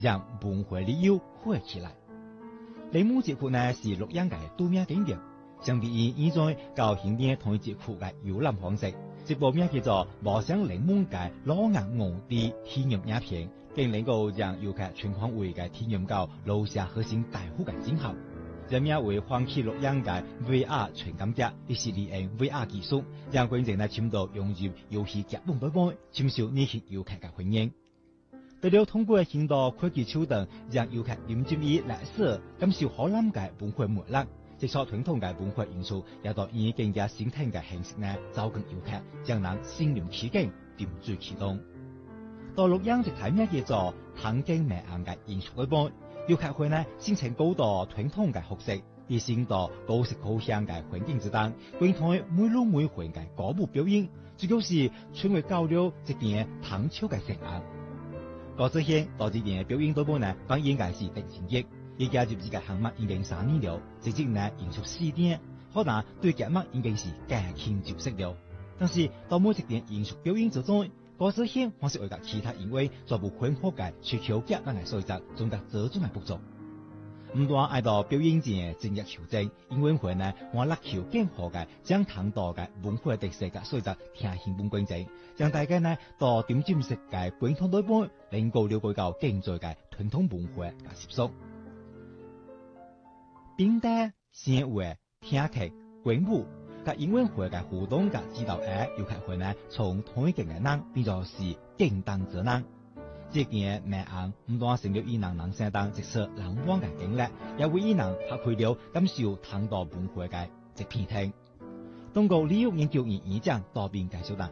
让文化旅游火起来。铃木节库呢是洛阳嘅度名景点，相比于现在到现代同一节库嘅游览方式，这部名叫做《墨香铃木嘅老硬我的体验影片》，更能够让游客全方位嘅体验到楼下核心大湖嘅景象。人名为欢喜洛阳嘅 VR 全感者，亦是利用 VR 技术，让观众呢深度融入游戏剧本当中，深受年轻游客嘅欢迎。除了通过很多科技手段，让游客沉浸于历史，感受海南嘅文化魅力，接触传统嘅文化元素，也到以更加生态嘅形式呢，走近游客，将人身临其境，沉醉其中。到洛阳就睇咩叫做唐景名硬嘅艺术嗰般。游客會呢先請高度傳統嘅學識，以先到高色高香嘅環境之中，觀看每路每環嘅歌舞表演，主要是傳為交流一邊唐朝嘅聲音。嗰之前到這邊表演當中呢，講應該是第前日，而家入嘅項目已經3年了，直接呢延續4年，可能對節目已經是駕輕就熟了。但是到每一邊延續表演之中，嗰之前或是為咗其他因為做不混合嘅需求夾硬嘅所在，總得這種嘅不足。唔單愛到表演前正日求證，因為會呢我力求更好嘅將唐代嘅文化特色嘅所在聽興本觀眾，讓大家呢到點尖式嘅觀眾對半，能夠了解到更多嘅傳統文化嘅接觸。並且先會聽劇觀舞。甲英文會嘅互動甲指導遊客會呢，從同一個嘅人變作是更當之人。這件名案唔單成了以人人生當直說難忘嘅經歷，也為以人發揮了感受唐代文化嘅一片天。中國旅遊研究院院長杜斌介紹道：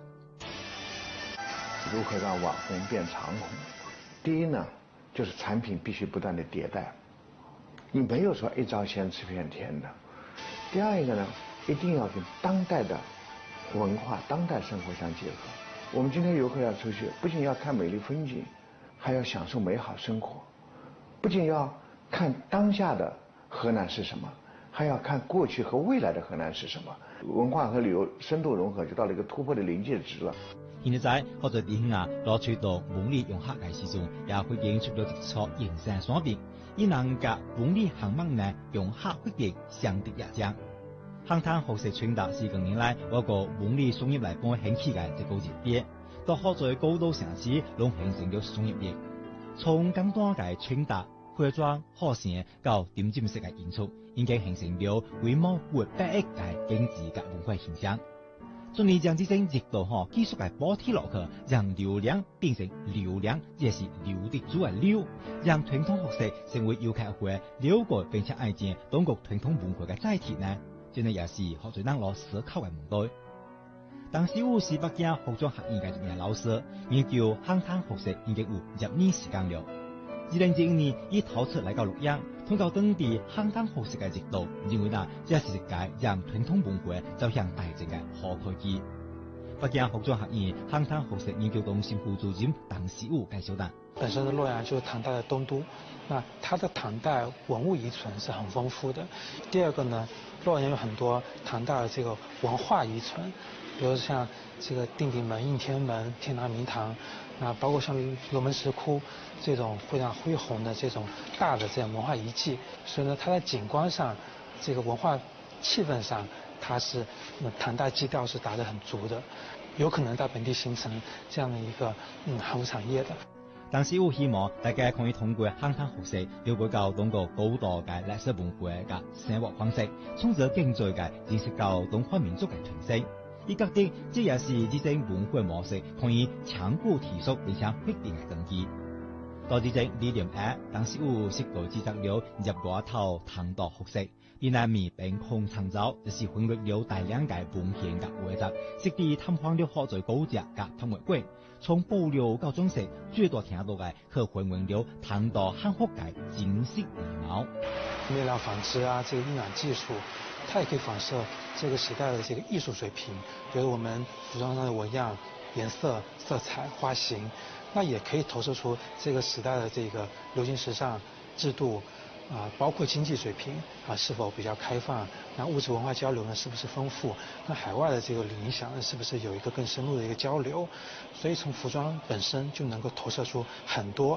如何讓網紅變長紅？第一呢，就是產品必須不斷的迭代，你沒有說一招鮮吃遍天的。第二一個呢，一定要跟當代的文化、當代生活相結合。我們今天遊客要出去，不僅要看美麗風景，還要享受美好生活。不僅要看當下的河南是什麼，還要看過去和未來的河南是什麼。文化和旅遊深度融合，就到了一個突破的臨界值了。 現在好在電影攞出到文理融合嘅時鐘，也會演出咗一出形象雙變，以能甲文理行文呢融合會變相得益彰。航灘學習傳達是近年來我個文理商業來幫興起嘅一個熱點，到好在高度城市攏形成了商業業。從簡單嘅傳達、化妝、學成到點尖式嘅演出，已經形成了規模過百億嘅經濟嘅文化現象。盡力將這種熱度技術嘅補貼落去，讓流量變成流量，也是留得住嘅流，讓傳統學習成為遊客會了解並且愛見中國傳統文化嘅載體呢？真係也是學最難攞思考嘅問題。當時我是北京服裝學院嘅一名老師，研究航灘學習已經有10年時間了。2011年以頭次來到洛陽，通過當地航灘學習嘅熱度，認為呢這是一個讓傳統文化走向大眾嘅好契機。北京服裝學院航灘學習研究中心副主任鄧時武介紹道： 本身的洛陽就是唐代的東都，那它的唐代文物遺存是很豐富的。第二個呢，洛陽有很多唐代的這個文化遺存，比如像這個定鼎門、應天門、天堂明堂，啊，包括像龍門石窟這種非常恢宏的這種大的這樣文化遺跡，所以呢，它在景觀上，這個文化氣氛上，它是唐代基調是打得很足的，有可能在本地形成這樣的一個航空產業的。 但是我希望大家可以通過航灘學習，了解到中國高度嘅歷史文化嘅生活方式，從而更多嘅認識到中華民族嘅特色。而覺得這也是這種文化模式可以長久持續並且穩定嘅根基。到這種理念當時我適度指責了入外頭唐代學習，而難免並空尋找，就是忽略了大量嘅文獻嘅遺跡，適地探訪了好在高價嘅博物館。從保留到裝飾，最多聽到嘅可還原了唐代漢服嘅金色羽毛。 面料紡織啊，這個印染技術，它也可以反射這個時代的這個藝術水平，比如我們服裝上的紋樣、顏色、色彩、花型，那也可以投射出這個時代的這個流行時尚、制度啊，包括經濟水平啊是否比較開放，那物質文化交流呢是不是豐富，跟海外的這個影響呢是不是有一個更深入的一個交流，所以從服裝本身就能夠投射出很多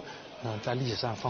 在历史上